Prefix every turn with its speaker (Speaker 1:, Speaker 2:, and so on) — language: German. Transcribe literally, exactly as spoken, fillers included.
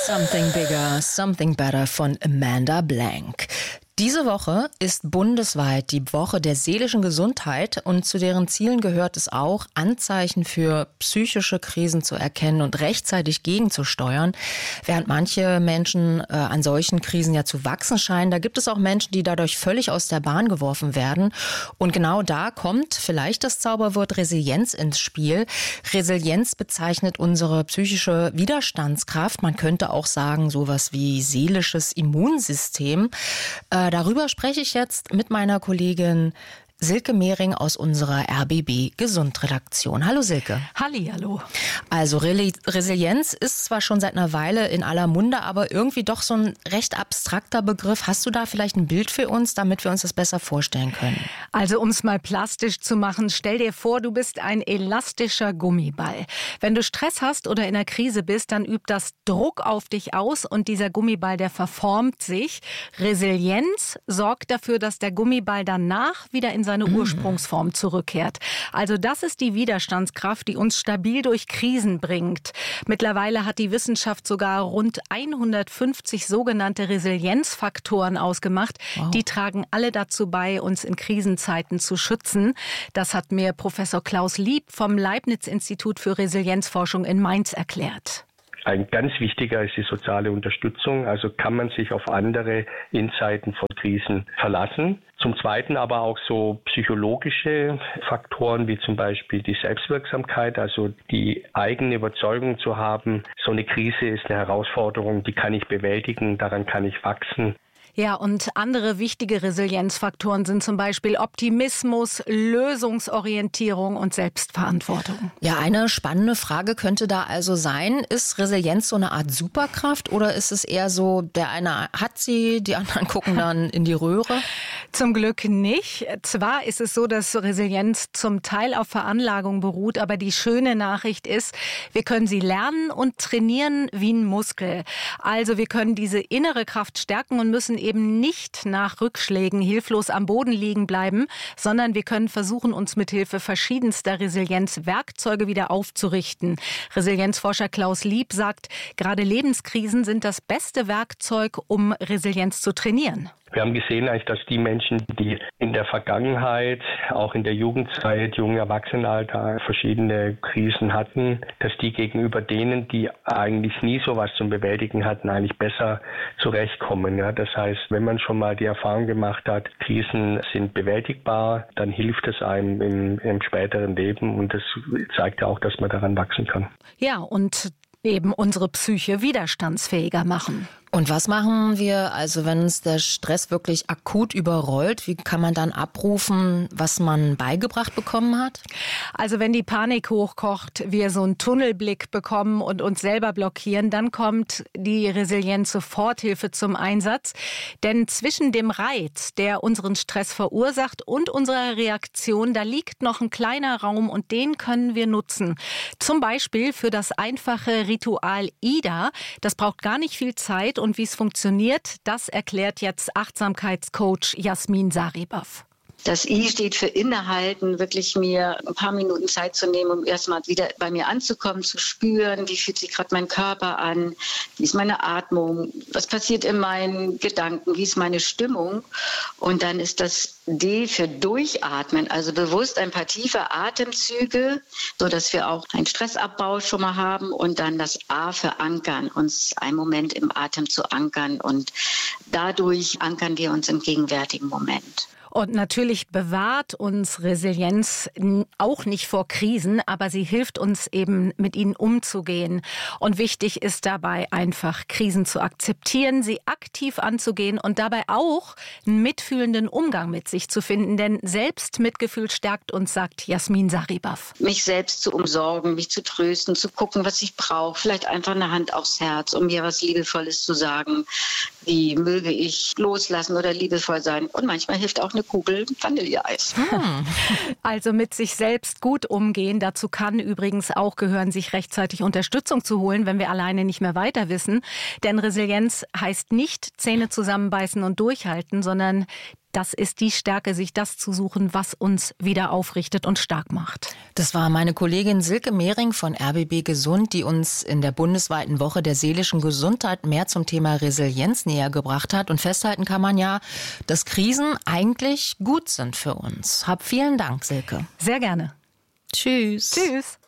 Speaker 1: Something Bigger, Something Better von Amanda Blank. Diese Woche ist bundesweit die Woche der seelischen Gesundheit und zu deren Zielen gehört es auch, Anzeichen für psychische Krisen zu erkennen und rechtzeitig gegenzusteuern. Während manche Menschen äh, an solchen Krisen ja zu wachsen scheinen, da gibt es auch Menschen, die dadurch völlig aus der Bahn geworfen werden. Und genau da kommt vielleicht das Zauberwort Resilienz ins Spiel. Resilienz bezeichnet unsere psychische Widerstandskraft. Man könnte auch sagen, sowas wie seelisches Immunsystem. Äh, Darüber spreche ich jetzt mit meiner Kollegin Silke Mehring aus unserer R B B Gesund-Redaktion. Hallo Silke.
Speaker 2: Hallihallo.
Speaker 1: Also Re- Resilienz ist zwar schon seit einer Weile in aller Munde, aber irgendwie doch so ein recht abstrakter Begriff. Hast du da vielleicht ein Bild für uns, damit wir uns das besser vorstellen können?
Speaker 2: Also um es mal plastisch zu machen, stell dir vor, du bist ein elastischer Gummiball. Wenn du Stress hast oder in einer Krise bist, dann übt das Druck auf dich aus und dieser Gummiball, der verformt sich. Resilienz sorgt dafür, dass der Gummiball danach wieder in seine Ursprungsform zurückkehrt. Also das ist die Widerstandskraft, die uns stabil durch Krisen bringt. Mittlerweile hat die Wissenschaft sogar rund hundertfünfzig sogenannte Resilienzfaktoren ausgemacht. Wow. Die tragen alle dazu bei, uns in Krisenzeiten zu schützen. Das hat mir Professor Klaus Lieb vom Leibniz-Institut für Resilienzforschung in Mainz erklärt.
Speaker 3: Ein ganz wichtiger ist die soziale Unterstützung. Also kann man sich auf andere in Zeiten von Krisen verlassen. Zum Zweiten aber auch so psychologische Faktoren wie zum Beispiel die Selbstwirksamkeit, also die eigene Überzeugung zu haben, so eine Krise ist eine Herausforderung, die kann ich bewältigen, daran kann ich wachsen.
Speaker 2: Ja, und andere wichtige Resilienzfaktoren sind zum Beispiel Optimismus, Lösungsorientierung und Selbstverantwortung.
Speaker 1: Ja, eine spannende Frage könnte da also sein, ist Resilienz so eine Art Superkraft oder ist es eher so, der eine hat sie, die anderen gucken dann in die Röhre?
Speaker 2: Zum Glück nicht. Zwar ist es so, dass Resilienz zum Teil auf Veranlagung beruht, aber die schöne Nachricht ist, wir können sie lernen und trainieren wie ein Muskel. Also wir können diese innere Kraft stärken und müssen eben nicht nach Rückschlägen hilflos am Boden liegen bleiben, sondern wir können versuchen, uns mithilfe verschiedenster Resilienzwerkzeuge wieder aufzurichten. Resilienzforscher Klaus Lieb sagt, gerade Lebenskrisen sind das beste Werkzeug, um Resilienz zu trainieren.
Speaker 3: Wir haben gesehen eigentlich, dass die Menschen, die in der Vergangenheit, auch in der Jugendzeit, jungen Erwachsenenalter verschiedene Krisen hatten, dass die gegenüber denen, die eigentlich nie sowas zum Bewältigen hatten, eigentlich besser zurechtkommen. Ja, das heißt, wenn man schon mal die Erfahrung gemacht hat, Krisen sind bewältigbar, dann hilft es einem im, im späteren Leben und das zeigt ja auch, dass man daran wachsen kann.
Speaker 2: Ja, und eben unsere Psyche widerstandsfähiger machen.
Speaker 1: Und was machen wir, also wenn uns der Stress wirklich akut überrollt, wie kann man dann abrufen, was man beigebracht bekommen hat?
Speaker 2: Also wenn die Panik hochkocht, wir so einen Tunnelblick bekommen und uns selber blockieren, dann kommt die Resilienz-Soforthilfe zum Einsatz. Denn zwischen dem Reiz, der unseren Stress verursacht, und unserer Reaktion, da liegt noch ein kleiner Raum und den können wir nutzen. Zum Beispiel für das einfache Ritual I D A. Das braucht gar nicht viel Zeit. Und wie es funktioniert, das erklärt jetzt Achtsamkeitscoach Jasmin Saribov.
Speaker 4: Das I steht für Innehalten, wirklich mir ein paar Minuten Zeit zu nehmen, um erstmal wieder bei mir anzukommen, zu spüren, wie fühlt sich gerade mein Körper an, wie ist meine Atmung, was passiert in meinen Gedanken, wie ist meine Stimmung. Und dann ist das D für Durchatmen, also bewusst ein paar tiefe Atemzüge, sodass wir auch einen Stressabbau schon mal haben. Und dann das A für Ankern, uns einen Moment im Atem zu ankern. Und dadurch ankern wir uns im gegenwärtigen Moment.
Speaker 2: Und natürlich bewahrt uns Resilienz auch nicht vor Krisen, aber sie hilft uns eben, mit ihnen umzugehen. Und wichtig ist dabei einfach, Krisen zu akzeptieren, sie aktiv anzugehen und dabei auch einen mitfühlenden Umgang mit sich zu finden. Denn Selbstmitgefühl stärkt uns, sagt Jasmin Saribov.
Speaker 4: Mich selbst zu umsorgen, mich zu trösten, zu gucken, was ich brauche. Vielleicht einfach eine Hand aufs Herz, um mir was Liebevolles zu sagen. Wie möge ich loslassen oder liebevoll sein. Und manchmal hilft auch eine Kugel Vanilleeis.
Speaker 2: Hm. Also mit sich selbst gut umgehen. Dazu kann übrigens auch gehören, sich rechtzeitig Unterstützung zu holen, wenn wir alleine nicht mehr weiter wissen. Denn Resilienz heißt nicht Zähne zusammenbeißen und durchhalten, sondern Das ist die Stärke, sich das zu suchen, was uns wieder aufrichtet und stark macht.
Speaker 1: Das war meine Kollegin Silke Mehring von R B B Gesund, die uns in der bundesweiten Woche der seelischen Gesundheit mehr zum Thema Resilienz näher gebracht hat. Und festhalten kann man ja, dass Krisen eigentlich gut sind für uns. Hab vielen Dank, Silke.
Speaker 2: Sehr gerne.
Speaker 1: Tschüss.
Speaker 2: Tschüss.